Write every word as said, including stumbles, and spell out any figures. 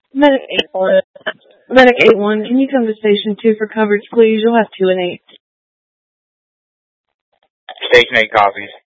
Medic eight one. Medic eight one, can you come to Station two for coverage, please? You'll have two and eight. Station eight copies.